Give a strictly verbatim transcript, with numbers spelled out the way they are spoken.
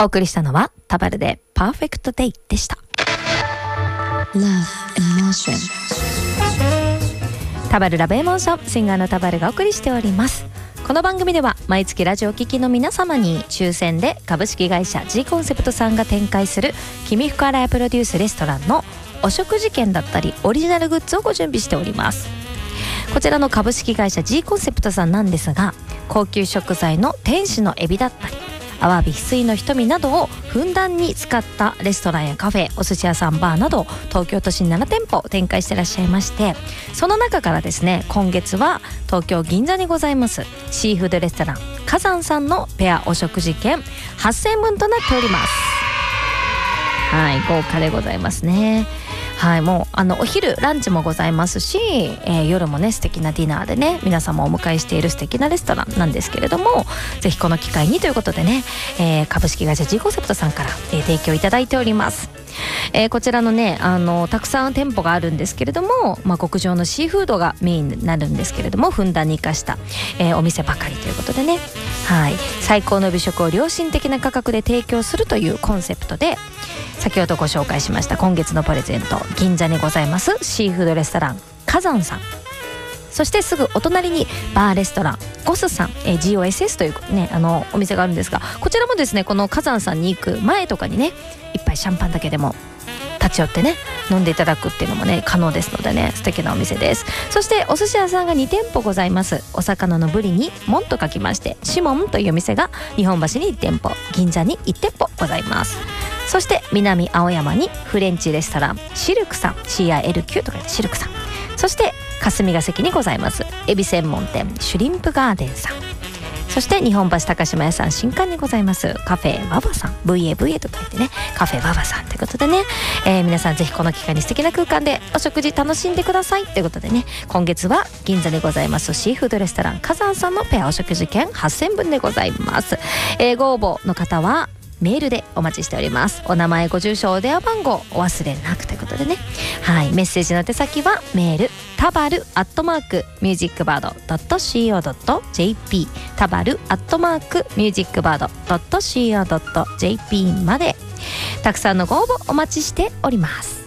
お送りしたのはタバルでパーフェクトデイでした。 Love Emotion。 タバルラブエモーション、シンガーのタバルがお送りしております。この番組では毎月ラジオ聴きの皆様に抽選で株式会社 G コンセプトさんが展開する君福新井プロデュースレストランのお食事券だったりオリジナルグッズをご準備しております。こちらの株式会社 G コンセプトさんなんですが、高級食材の天使のエビだったりアワビ、翡翠の瞳などをふんだんに使ったレストランやカフェ、お寿司屋さん、バーなど東京都心なな店舗展開してらっしゃいまして、その中からですね、今月は東京銀座にございますシーフードレストラン火山さんのペアお食事券はっせんぶんとなっております。はい、豪華でございますね。はい、もうあのお昼ランチもございますし、えー、夜もね素敵なディナーでね皆様をお迎えしている素敵なレストランなんですけれども、ぜひこの機会にということでね、えー、株式会社 G コンセプトさんから、えー、提供いただいております。えー、こちらのねあのたくさん店舗があるんですけれども、まあ、極上のシーフードがメインになるんですけれども、ふんだんに生かした、えー、お店ばかりということでね、はい、最高の美食を良心的な価格で提供するというコンセプトで、先ほどご紹介しました今月のプレゼント、銀座にございますシーフードレストラン火山さん、そしてすぐお隣にバーレストランゴスさん、えー、ジーオーエスエス という、ね、あのお店があるんですが、こちらもですねこの火山さんに行く前とかにね一杯シャンパンだけでも立ち寄ってね飲んでいただくっていうのもね可能ですのでね、素敵なお店です。そしてお寿司屋さんがに店舗ございます。お魚のブリに門と書きましてシモンというお店が日本橋にいち店舗、銀座にいち店舗ございます。そして南青山にフレンチレストランシルクさん シーアイエルキュー と書いてシルクさん、そして霞ヶ関にございますエビ専門店シュリンプガーデンさん、そして日本橋高島屋さん新館にございますカフェババさん ブイエーブイエー と書いてねカフェババさんということでね、えー、皆さんぜひこの機会に素敵な空間でお食事楽しんでくださいということでね、今月は銀座にございますシーフードレストラン火山さんのペアお食事券はっせんぶんでございます。えー、ご応募の方はメールでお待ちしております。お名前、ご住所、お電話番号お忘れなくということでね、はい、メッセージの手先はメールタバルアットマークミュージックバードドットシーオードットジェーピー タバルアットマークミュージックバードドットシーオードットジェーピー までたくさんのご応募お待ちしております。